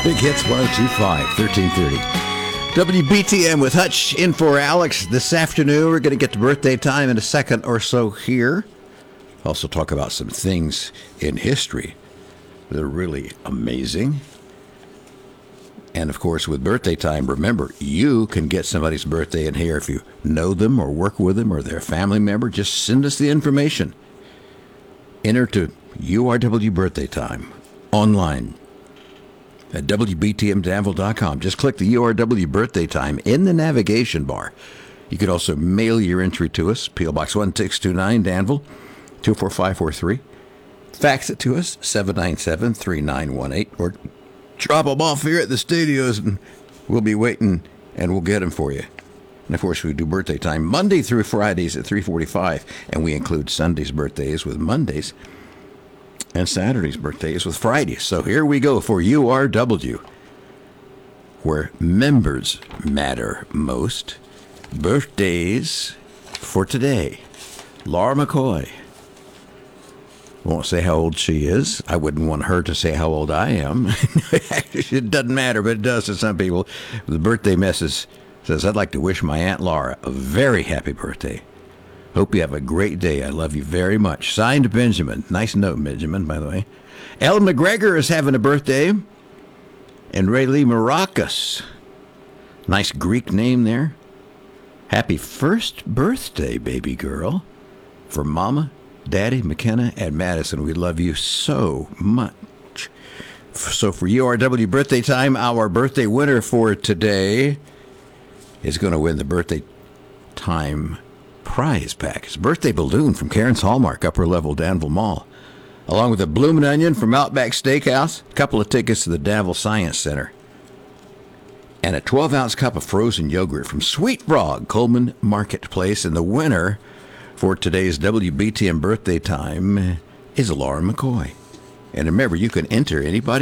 Big Hits 1025, 1330. WBTM with Hutch in for Alex this afternoon. We're going to get to birthday time in a second or so here. Also talk about some things in history that are really amazing. And of course, with birthday time, remember, you can get somebody's birthday in here if you know them or work with them or they're a family member. Just send us the information. Enter to URW Birthday Time online at WBTMDanville.com. Just click the URW Birthday Time in the navigation bar. You could also mail your entry to us, P.O. Box 1629, Danville, 24543. Fax it to us, 797-3918, or drop them off here at the studios, and we'll be waiting, and we'll get them for you. And, of course, we do birthday time Monday through Fridays at 3:45, and we include Sunday's birthdays with Mondays and Saturday's birthdays with Fridays. So here we go for URW, where members matter most. Birthdays for today. Laura McCoy. Won't say how old she is. I wouldn't want her to say how old I am. It doesn't matter, but it does to some people. The birthday message says, I'd like to wish my Aunt Laura a very happy birthday. Hope you have a great day. I love you very much. Signed, Benjamin. Nice note, Benjamin, by the way. Ellen McGregor is having a birthday. And Rayleigh Maracas. Nice Greek name there. Happy first birthday, baby girl. For Mama, Daddy, McKenna, and Madison. We love you so much. So for URW birthday time, our birthday winner for today is going to win the birthday time prize pack. It's a birthday balloon from Karen's Hallmark, upper level Danville Mall, along with a bloomin' onion from Outback Steakhouse, a couple of tickets to the Danville Science Center, and a 12-ounce cup of frozen yogurt from Sweet Frog, Coleman Marketplace. And the winner for today's WBTM birthday time is Laura McCoy. And remember, you can enter anybody